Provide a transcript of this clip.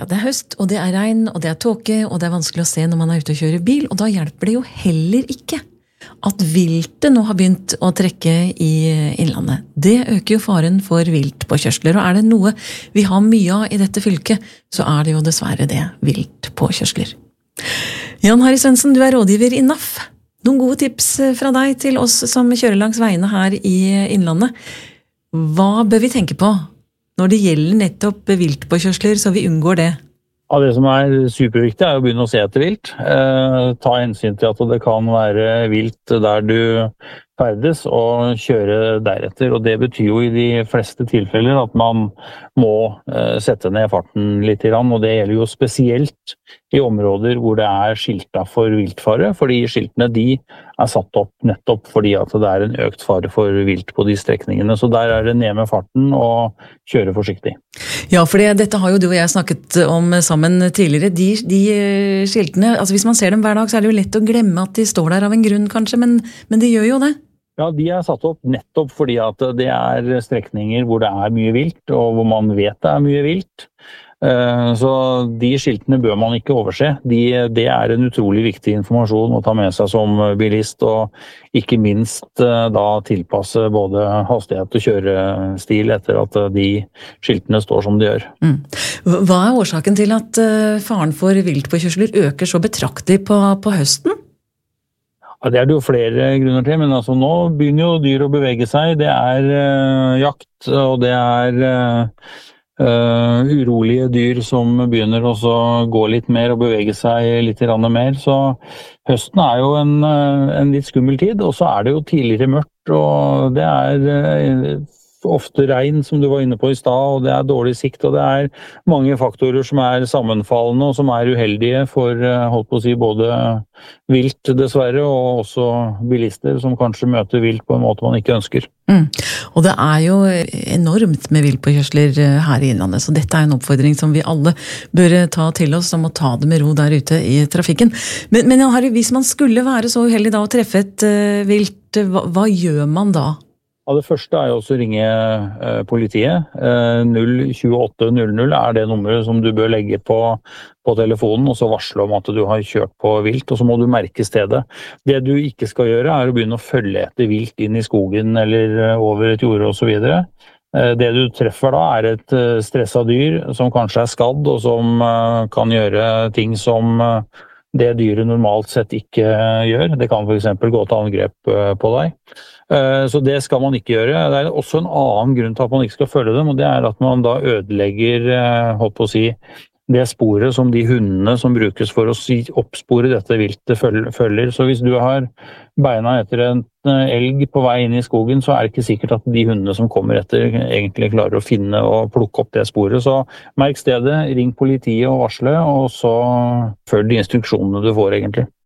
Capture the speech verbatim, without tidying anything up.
Ja, det er høst, og det er regn, og det er tåke, og det er vanskelig å se når man er ute og kjører bil, og da hjelper det jo heller ikke at viltet nå har begynt å trekke i innlandet. Det øker jo faren for viltpåkjørsler, og er det noe vi har mye av i dette fylket, så er det jo dessverre det, viltpåkjørsler. Jan Harry Svendsen, du er rådgiver i N A F. Noen gode tips fra deg til oss som kjører langs veiene her i innlandet. Hva bør vi tenke på når det gjelder nettopp viltpåkjørsler, så vi unngår det? Ja, det som er superviktig er å begynne å se etter vilt. Eh, ta hensyn til at det kan være vilt der du ferdes, og kjøre deretter. Og det betyr jo i de fleste tilfeller at man må eh, sette ned farten litt, og det gjelder jo spesielt i områder hvor det er skilta for viltfare, fordi skiltene de er satt opp nettopp fordi at det er en økt fare for vilt på de strekningene. Så der er det ned med farten og kjøre forsiktig. Ja, for det, dette har jo du og jeg snakket om sammen tidligere. De, de skiltene, altså hvis man ser dem hver dag, så er det jo lett å glemme at de står der av en grunn kanskje, men, men de gjør jo det. Ja, de er satt opp nettopp fordi at det er strekninger hvor det er mye vilt, og hvor man vet det er mye vilt. Så de skiltene bør man ikke overse. De, det er en utrolig viktig informasjon å ta med seg som bilist, og ikke minst da tilpasse både hastighet og kjørestil etter at de skiltene står som de gjør. Mm. Hva er årsaken til at faren for viltpåkjørsler øker så betraktelig på, på høsten? Ja, det er det jo flere grunner til, men altså nå begynner jo dyr å bevege seg. Det er uh, jakt, og det er uh, uh, urolige dyr som begynner også å gå litt mer og bevege seg litt mer. Så høsten er jo en, uh, en litt skummel tid, og så er det jo tidligere mørkt, og det er uh, ofte regn, som du var inne på i stad, og det er dårlig sikt, og det er mange faktorer som er sammenfallende og som er uheldige for, holdt på å si, både vilt dessverre, og også bilister som kanskje møter vilt på en måte man ikke ønsker. Mm. Og det er jo enormt med viltpåkjørsler her i innlandet, så dette er en oppfordring som vi alle bør ta til oss om å ta det med ro der ute i trafikken. Men, men Harry, hvis man skulle være så uheldig da å treffe et uh, vilt, hva, hva gjør man da? Ja, det første er jo også å ringe eh, politiet. Eh, null to åtte null null er det nummeret som du bør legge på, på telefonen, og så varsle om at du har kjørt på vilt, og så må du merke stedet. Det du ikke skal gjøre er å begynne å følge etter vilt inn i skogen eller over et jorde og så videre. Eh, det du treffer da er et eh, stresset dyr som kanskje er skadd, og som eh, kan gjøre ting som eh, det dyret normalt sett ikke gjør. Det kan for eksempel gå til angrep eh, på deg. Så det skal man ikke gjøre. Det er også en annen grunn til at man ikke skal følge dem, og det er at man da ødelegger, holdt på å si, det sporet som de hundene som brukes for å oppspore dette viltet følger. Så hvis du har beina etter en elg på vei inn i skogen, så er det ikke sikkert at de hundene som kommer etter egentlig klarer å finne og plukke opp det sporet. Så merk stedet, ring politiet og varsle, og så følg de instruksjonene du får egentlig.